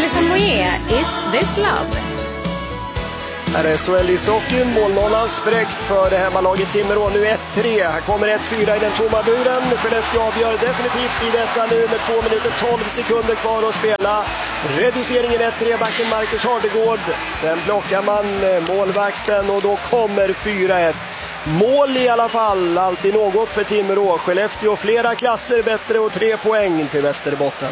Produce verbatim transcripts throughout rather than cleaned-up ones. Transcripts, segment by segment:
Madison Boyer, Is This Love? Här är S H L ishockeyn, målnollan spräckt för det hemmalaget Timrå. Nu ett tre, här kommer ett fyra i den tomma buren. Skellefteå avgör definitivt i detta nu med två minuter tolv sekunder kvar att spela. Reduceringen ett tre, backen Marcus Hardegård. Sen blockar man målvakten och då kommer fyra ett. Mål i alla fall, alltid något för Timrå. Skellefteå flera klasser bättre och tre poäng till Västerbotten.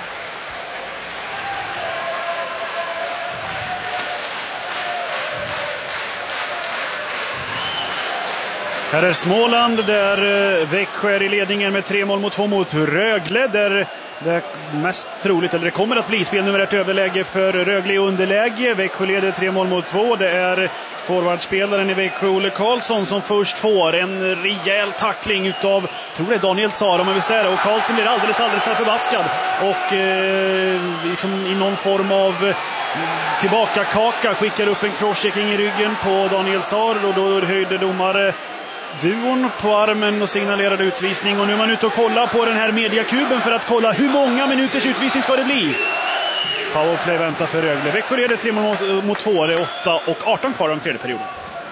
Här är Småland där Växjö är i ledningen med tre mål mot två mot Rögle. Där det är mest troligt, eller det kommer att bli spel nummer ett överläge för Rögle i underläge. Växjö leder tre mål mot två. Det är forwardspelaren i Växjö, Olle Karlsson, som först får en rejäl tackling utav, tror det är Daniel Sara, men visst är det. Och Karlsson blir alldeles, alldeles förbaskad. Och eh, liksom i någon form av tillbaka kaka skickar upp en crosschecking i ryggen på Daniel Sara. Och då höjde domare duon på armen och signalerade utvisning. Och nu är man ute och kollar på den här mediakuben för att kolla hur många minuters utvisning ska det bli. Powerplay väntar för Rögle. Växjö leder tre mot, mot två, det är åtta och arton kvar om tredje perioden.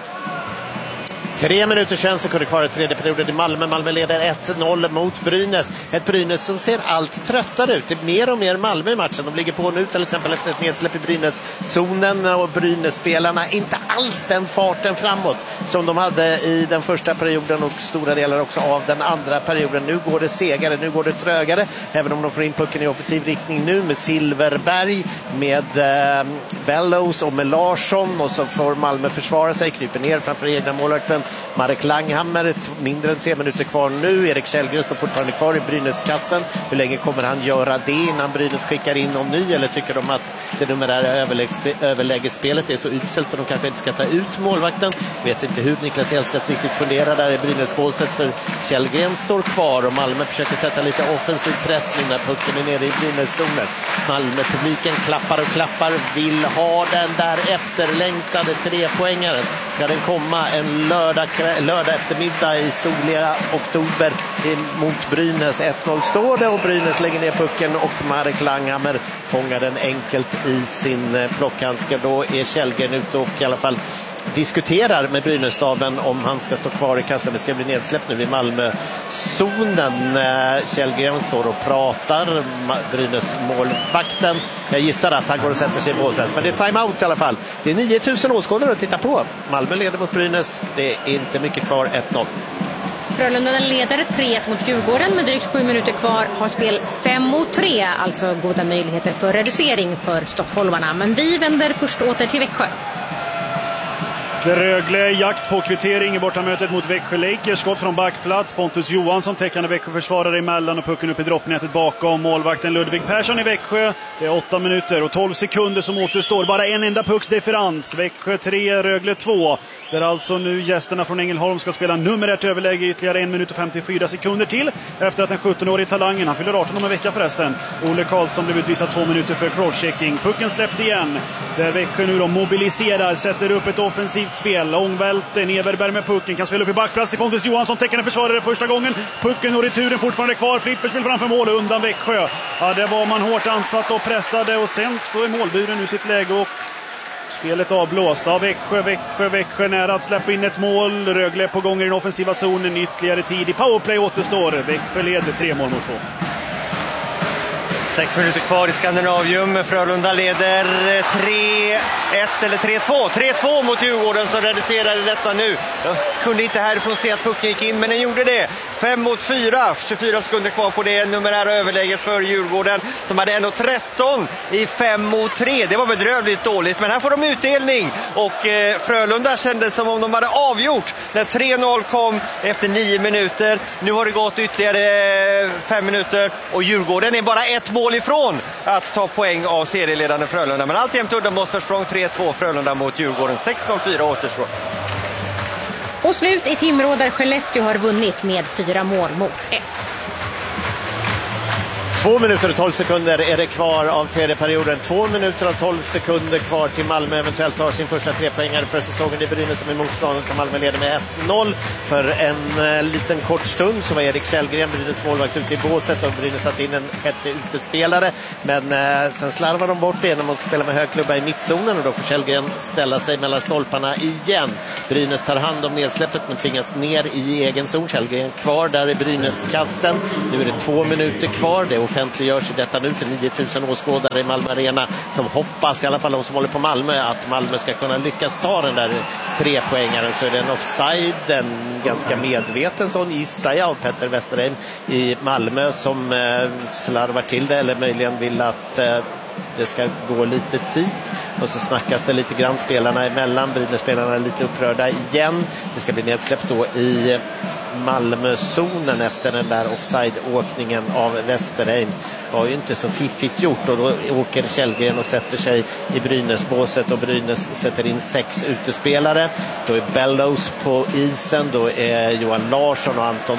Tre minuter tjugo sekunder kvar i tredje perioden i Malmö. Malmö leder ett noll mot Brynäs. Ett Brynäs som ser allt tröttare ut. Det är mer och mer Malmö i matchen. De ligger på nu till exempel efter ett nedsläpp i Brynäs-zonen. Och Brynäs-spelarna inte alls den farten framåt som de hade i den första perioden och stora delar också av den andra perioden. Nu går det segare, nu går det trögare. Även om de får in pucken i offensiv riktning nu med Silverberg, med eh, Bellows och med Larsson. Och så får Malmö försvara sig, kryper ner framför egna målvakten Marek Langhammer. Mindre än tre minuter kvar nu. Erik Källgren står fortfarande kvar i Brynäs-kassen. Hur länge kommer han göra det innan Brynäs skickar in någon ny? Eller tycker de att det numerära överlägesspelet är så uselt för de kanske inte ska ta ut målvakten? Vet inte hur Niklas Hjelstedt riktigt funderar där i Brynäs-båset, för Källgren står kvar och Malmö försöker sätta lite offensiv press nu när pucken är nere i Brynäs-zonen. Malmö-publiken klappar och klappar, vill ha den där efterlängtade trepoängaren. Ska den komma en lördag, lördag eftermiddag i soliga oktober mot Brynäs? ett noll står det och Brynäs lägger ner pucken och Marek Langhammer fångar den enkelt i sin plockhandske. Då är Källgren ute och i alla fall diskuterar med Brynässtaben om han ska stå kvar i kassan. Det ska bli nedsläpp nu i Malmö-zonen. Källgren står och pratar. Brynäs målvakten, jag gissar att han går och sätter sig i båset. Men det är timeout i alla fall. Det är nio tusen åskådare att titta på. Malmö leder mot Brynäs. Det är inte mycket kvar, ett noll. Frölunda leder tre ett mot Djurgården med drygt sju minuter kvar. Har spel fem mot tre, alltså goda möjligheter för reducering för stockholmarna. Men vi vänder först åter till Växjö. Rögle jakt på kvittering i bortamötet mot Växjö Lakers. Skott från backplats. Pontus Johansson täckande Växjö försvarare emellan och pucken upp i droppnätet bakom målvakten Ludvig Persson i Växjö. Det är åtta minuter och tolv sekunder som återstår. Bara en enda pucks differens. Växjö tre, Rögle två. Där alltså nu gästerna från Ängelholm ska spela nummer ett överläge ytterligare en minut och femtiofyra sekunder till. Efter att den sjuttonårige talangen, han fyller arton om en vecka förresten, Olle Karlsson blev utvisad två minuter för crosschecking. Pucken släppt igen. Där Växjö nu då mobiliserar, sätter upp ett offensivt spel. Långvälte, Everberg med pucken, kan spela upp i backplats till Pontus Johansson, täckande försvarare första gången. Pucken och returen fortfarande kvar. Flipperspel framför mål undan Växjö. Ja, det var man hårt ansatt och pressade och sen så är målburen nu sitt läge och spelet avblåst av Växjö. Växjö, Växjö nära att släppa in ett mål. Rögle på gång i den offensiva zonen. Ytterligare tid i powerplay återstår. Växjö leder tre mål mot två. Sex minuter kvar i Skandinavium. Frölunda leder tre ett eller tre två. tre två mot Djurgården som reducerade detta nu. Jag kunde inte härifrån se att pucken gick in, men den gjorde det. fem mot fyra. tjugofyra sekunder kvar på det numerära överläget för Djurgården som hade en tretton i fem mot tre. Det var bedrövligt dåligt, men här får de utdelning. Och eh, Frölunda kändes som om de hade avgjort när tre noll kom efter nio minuter. Nu har det gått ytterligare fem minuter och Djurgården är bara ett mål ifrån att ta poäng av serieledande Frölunda. Men alltjämt uddamålsförsprång tre två Frölunda mot Djurgården. sex noll fyra återstår. Och slut i Timrå där Skellefteå har vunnit med fyra mål mot ett. Två minuter och tolv sekunder är det kvar av tredje perioden. Två minuter och tolv sekunder kvar till Malmö eventuellt tar sin första trepoängare för säsongen i Brynäs som är motståndaren. Kan Malmö leder med ett noll. För en eh, liten kort stund så var Erik Källgren, Brynäs målvakt, ute i båset och Brynäs satt in en sjätte utespelare. Men eh, sen slarvar de bort det genom att spela med högklubba i mittzonen och då får Källgren ställa sig mellan stolparna igen. Brynäs tar hand om nedsläppet men tvingas ner i egen zon. Källgren kvar där i Brynäs-kassen. Nu är det två minuter kvar. Det offentliggörs i detta nu för nio tusen åskådare i Malmö Arena som hoppas, i alla fall de som håller på Malmö, att Malmö ska kunna lyckas ta den där trepoängaren. Så är det en offside, en ganska medveten sån gissar jag av Petter Westerheim i Malmö som eh, slarvar till det eller möjligen vill att eh, det ska gå lite tid och så snackas det lite grann spelarna emellan. Brynäs-spelarna är lite upprörda igen. Det ska bli nedsläppt då i Malmö-zonen efter den där offside-åkningen av Westerheim. Det var ju inte så fiffigt gjort och då åker Källgren och sätter sig i Brynäs-båset och Brynäs sätter in sex utespelare. Då är Bellows på isen, då är Johan Larsson och Anton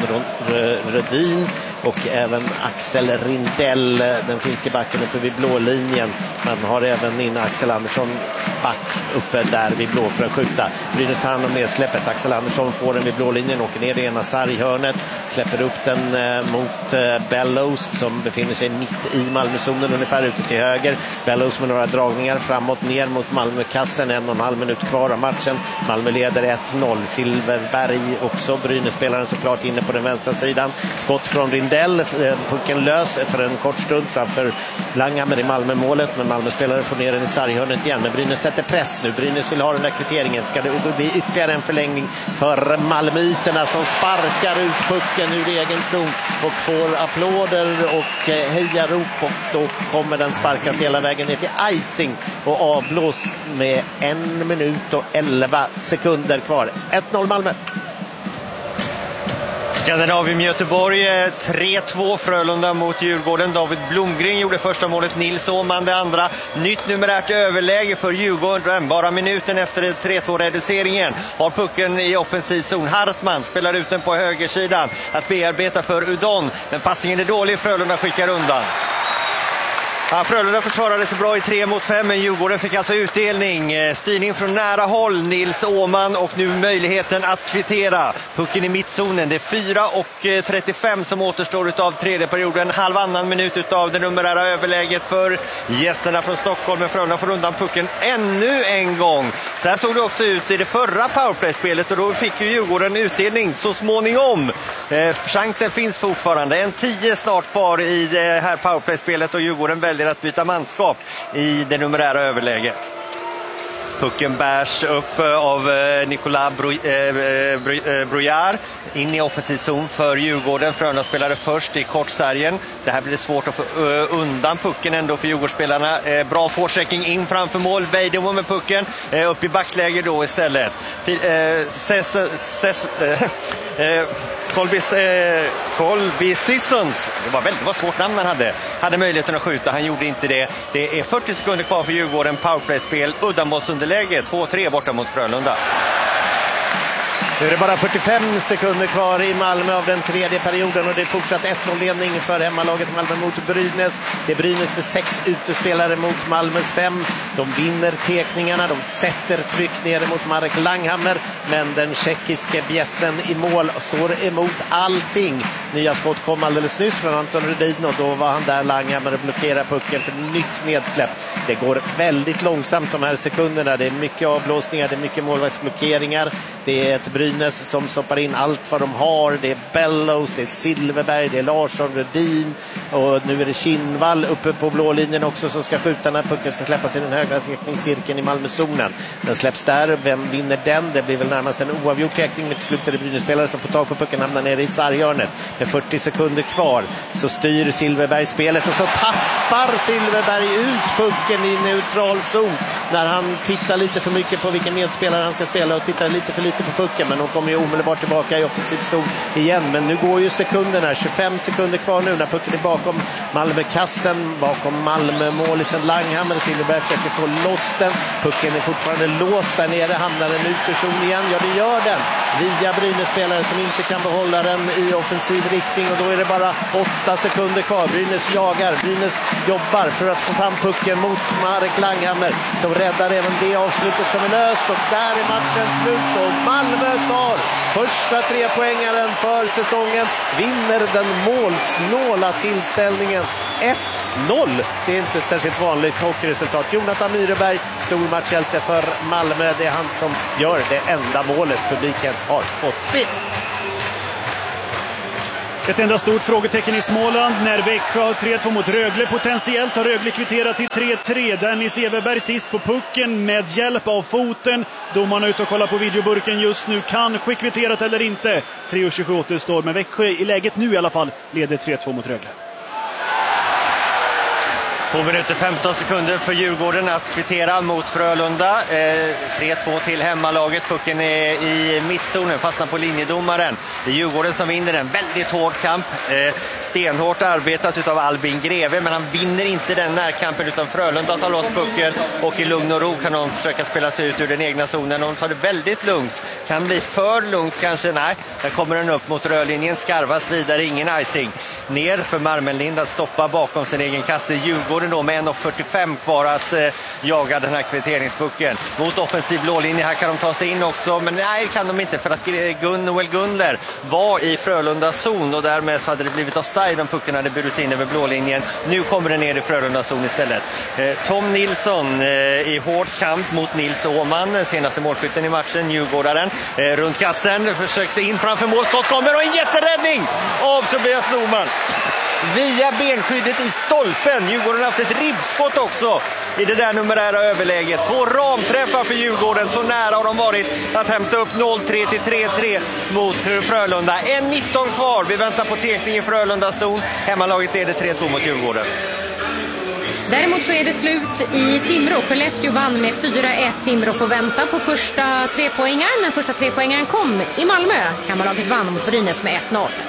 Rödin och även Axel Rindell, den finske backen uppe vid blålinjen. Man har även in Axel Andersson back uppe där vid blå för att skjuta. Brynäs tar hand om nedsläppet. Axel Andersson får den vid blålinjen, åker ner i ena sarghörnet, släpper upp den eh, mot eh, Bellows som befinner sig mitt i Malmözonen ungefär ute till höger. Bellows med några dragningar framåt ner mot Malmökassen. En och en halv minut kvar av matchen. Malmö leder ett noll. Silverberg också, Brynäs-spelaren såklart inne på den vänstra sidan. Skott från Rindell. Pucken lös för en kort stund framför Langhammer i Malmö-målet. Men Malmö-spelare får ner den i sarghörnet igen. Men Brynäs sätter press nu. Brynäs vill ha den där kvitteringen. Ska det bli ytterligare en förlängning för Malmöiterna som sparkar ut pucken ur egen zon och får applåder och hejarop och då kommer den sparkas hela vägen ner till icing och avblås med en minut och elva sekunder kvar. ett noll Malmö. Skandinavium Göteborg tre två Frölunda mot Djurgården. David Blomgren gjorde första målet, Nils Åman det andra. Nytt numerärt överläge för Djurgården. Bara minuten efter tre två reduceringen har pucken i offensiv zon. Hartman spelar ut den på högersidan att bearbeta för Udon. Men passningen är dålig, Frölunda skickar undan. Ja, Frölunda försvarade sig bra i tre mot fem, men Djurgården fick alltså utdelning. Styrning från nära håll, Nils Åman, och nu möjligheten att kvittera. Pucken i mittzonen, det är fyra och trettiofem som återstår av tredje perioden. Halvannan minut av det numerära överläget för gästerna från Stockholm. Men Frölunda får undan pucken ännu en gång. Så här såg det också ut i det förra powerplay-spelet och då fick ju Djurgården utdelning så småningom. Eh, chansen finns fortfarande. En tio snart kvar i det här powerplay-spelet och Djurgården väljer att byta manskap i det numerära överläget. Pucken bärs upp av Nicolas Brouillard in i offensiv zon för Djurgården. Frölunda spelade först i kortsargen. Det här blir det svårt att få undan pucken ändå för Djurgårdsspelarna. Bra forechecking in framför mål. Weidemo med pucken upp i backläge då istället. Ses, ses, eh, Colby, eh, Colby Sissons, det var väldigt vad svårt namn han hade, hade möjligheten att skjuta, han gjorde inte det. Det är fyrtio sekunder kvar för Djurgården, powerplay-spel, uddamålsunderläge, två tre borta mot Frölunda. Nu är det bara fyrtiofem sekunder kvar i Malmö av den tredje perioden och det är fortsatt ett noll-ledning för hemmalaget Malmö mot Brynäs. Det är Brynäs med sex utespelare mot Malmös fem. De vinner tekningarna, de sätter tryck nere mot Marek Langhammer, men den tjeckiske bjässen i mål står emot allting. Nya skott kom alldeles nyss från Anton Rödin och då var han där, Langhammer, och blockerar pucken för nytt nedsläpp. Det går väldigt långsamt de här sekunderna. Det är mycket avblåsningar, det är mycket målvaktsblockeringar. Det är ett Brynäs som stoppar in allt vad de har. Det är Bellows, det är Silverberg, det är Larsson, Rödin och nu är det Kinnvall uppe på blålinjen också som ska skjuta när pucken ska släppas i den högra cirkeln i Malmözonen. Den släpps där. Vem vinner den? Det blir väl närmast en oavgjord täckning med ett slutade Brynäs-spelare som får tag på pucken, hamnar nere i sarghörnet. Med fyrtio sekunder kvar så styr Silverberg spelet och så tappar Silverberg ut pucken i neutral zon när han tittar lite för mycket på vilken medspelare han ska spela och tittar lite för lite på pucken. Men De kommer ju omedelbart tillbaka i offensiv zon igen, men nu går ju sekunderna, tjugofem sekunder kvar nu när pucken är bakom Malmö-kassen, bakom Malmö-målisen Langhammer. Silverberg försöker få loss den, pucken är fortfarande låst där nere, hamnar den ut ur zon igen, ja det gör den, via Brynäs-spelare som inte kan behålla den i offensiv riktning, och då är det bara åtta sekunder kvar. Brynäs jagar, Brynäs jobbar för att få fram pucken mot Marek Langhammer som räddar även det avslutet som är löst, och där är matchen slut och Malmö tar första trepoängaren för säsongen, vinner den målsnåla tillställningen ett noll. Det är inte ett särskilt vanligt hockeyresultat. Jonathan Myreberg, stor matchhjälte för Malmö, det är han som gör det enda målet publiken har fått se. Ett enda stort frågetecken i Småland när Växjö har tre två mot Rögle. Potentiellt har Rögle kvitterat till tre tre. Dennis Everberg sist på pucken med hjälp av foten. Domarna ute och kollar på videoburken just nu. Kanske kvitterat eller inte. tre tjugosju återstår, men Växjö i läget nu i alla fall leder tre två mot Rögle. Två minuter femton sekunder för Djurgården att kvittera mot Frölunda. Eh, tre två till hemmalaget. Pucken är i mittzonen, fastnar på linjedomaren. Det är Djurgården som vinner en väldigt hård kamp. Eh, stenhårt arbetat utav Albin Greve, men han vinner inte den närkampen utan Frölunda tar loss pucken och i lugn och ro kan de försöka spela sig ut ur den egna zonen. De tar det väldigt lugnt. Kan bli för lugnt kanske. Nej, där kommer den upp mot rörlinjen. Skarvas vidare, ingen icing. Ner för Marmenlind att stoppa bakom sin egen kasse. Djurgården då med en fyrtiofem kvar att eh, jaga den här kvitteringspucken mot offensiv blålinje. Här kan de ta sig in också, men nej kan de inte för att Gun Noel Gunler var i Frölunda zon och därmed så hade det blivit offside om pucken hade burits in över blålinjen. Nu kommer den ner i Frölunda zon istället. Eh, Tom Nilsson eh, i hård kamp mot Nils Åman, den senaste målskytten i matchen, Djurgårdaren. Eh, runt kassen, försöker sig in framför målskott, kommer och en jätteräddning av Tobias Norman. Via benskyddet i stolpen. Djurgården har haft ett ribbskott också i det där numerära överläget. Två ramträffar för Djurgården. Så nära har de varit att hämta upp noll tre till tre tre mot Frölunda. en nitton kvar. Vi väntar på tekning i Frölunda zon. Hemmalaget är det tre två mot Djurgården. Däremot så är det slut i Timrå. Skellefteå vann med fyra ett. Timrå får vänta på första trepoängaren. Den första trepoängaren kom i Malmö. Hemmalaget vann mot Brynäs med ett noll.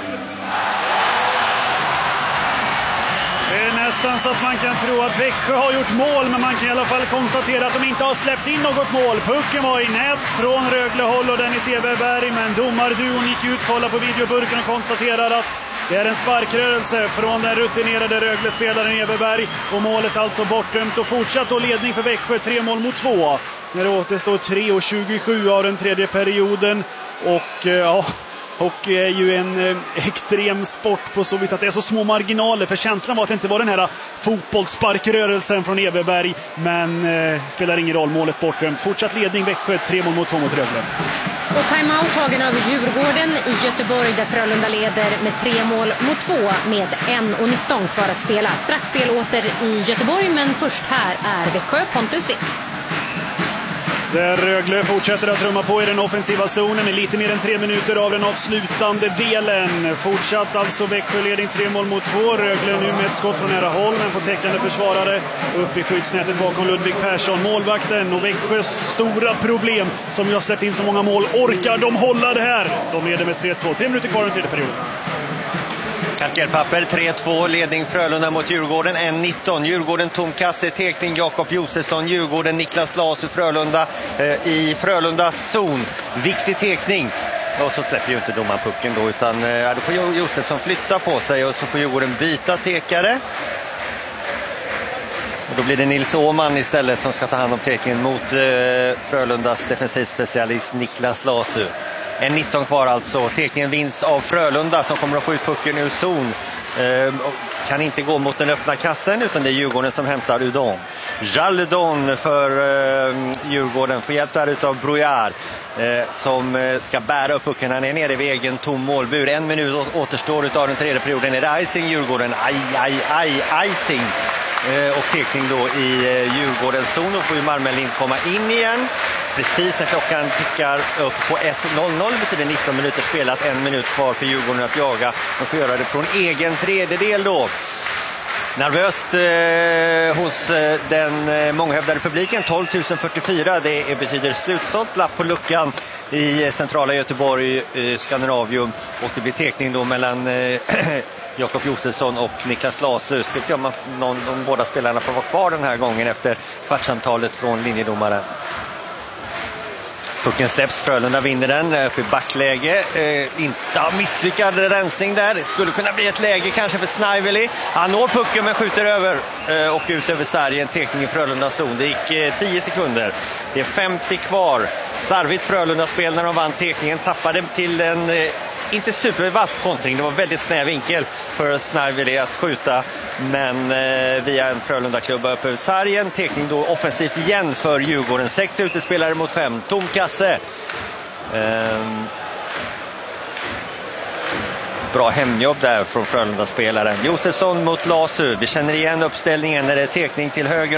Det är nästan så att man kan tro att Växjö har gjort mål, men man kan i alla fall konstatera att de inte har släppt in något mål. Pucken var i nät från Röglehåll och Dennis Everberg, men domarduon gick ut, kollade på videoburken och konstaterar att det är en sparkrörelse från den rutinerade Rögle-spelaren Everberg, och målet alltså bortdömt och fortsatt och ledning för Växjö tre mål mot två. När det återstår tre tjugosju av den tredje perioden och ja... Hockey är ju en eh, extrem sport på så vis att det är så små marginaler, för känslan var att det inte var den här fotbollssparkrörelsen från Everberg, men eh, spelar ingen roll, målet bortdömt. Fortsatt ledning Växjö, tre mål mot två mot Rögle. Och timeout tagen av Djurgården i Göteborg där Frölunda leder med tre mål mot två med en nitton kvar att spela. Strax spel åter i Göteborg, men först här är Växjö, Pontus Lind. Där Rögle fortsätter att trumma på i den offensiva zonen med lite mer än tre minuter av den avslutande delen. Fortsatt alltså Växjö ledning tre mål mot två. Rögle nu med ett skott från nära håll, men på täckande försvarare upp i skyddsnätet bakom Ludvig Persson. Målvakten och Växjös stora problem som ju har släppt in så många mål. Orkar de hålla det här? De leder med tre två. Tre minuter kvar i den tredje perioden. Kalkerpapper, tre två, ledning Frölunda mot Djurgården, en nitton. Djurgården tom kasse, tekning Jakob Josefsson, Djurgården Niklas Lasu, Frölunda eh, i Frölundas zon. Viktig tekning. Och så släpper ju inte domaren pucken då, utan eh, då får Josefsson flytta på sig och så får Djurgården byta tekare. Och då blir det Nils Åman istället som ska ta hand om tekningen mot eh, Frölundas defensivspecialist Niklas Lasu. En nitton kvar alltså. Tekningen vinns av Frölunda som kommer att få ut pucken ur zon. Eh, kan inte gå mot den öppna kassen, utan det är Djurgården som hämtar Udon. Jaludon för eh, Djurgården får hjälp där utav Brouillard eh, som eh, ska bära upp pucken. Han är nere vid egen tom målbur. En minut återstår utav den tredje perioden. Är det icing Djurgården? Aj, aj, aj, icing. Eh, och tekning då i eh, Djurgårdens zon. Då får ju Marmelin komma in igen. Precis när klockan tickar upp på ett noll noll betyder nitton minuter spelat, en minut kvar för Djurgården att jaga. De får göra det från egen tredjedel då. nervöst eh, hos eh, den eh, månghövdade publiken. tolv tusen fyrtiofyra, det är, betyder slutsålt. Lapp på luckan i centrala Göteborg, eh, Skandinavium. Och det blir tekning då mellan eh, Jakob Josefsson och Niklas Lasu. Ska se om man, någon, de båda spelarna får vara kvar den här gången efter kvartsamtalet från linjedomaren. Pucken släpps, Frölunda vinner den upp i backläge. Eh, inte misslyckad rensning där. Det skulle kunna bli ett läge kanske för Snively. Han når pucken men skjuter över eh, och ut över sargen. Tekning i Frölunda zon. Det gick eh, tio sekunder. Det är femtio kvar. Starvigt Frölunda-spel när de vann tekningen. Tappade till en eh, inte supervass kontring. Det var väldigt snäv vinkel för Snively att skjuta. Men eh, via en Frölunda-klubba upp över sargen. Tekning då offensivt igen för Djurgården. Sex utespelare mot fem. Tom kasse. Ehm. Bra hemjobb där från Frölunda-spelaren. Josefsson mot Lasu. Vi känner igen uppställningen när det är tekning till höger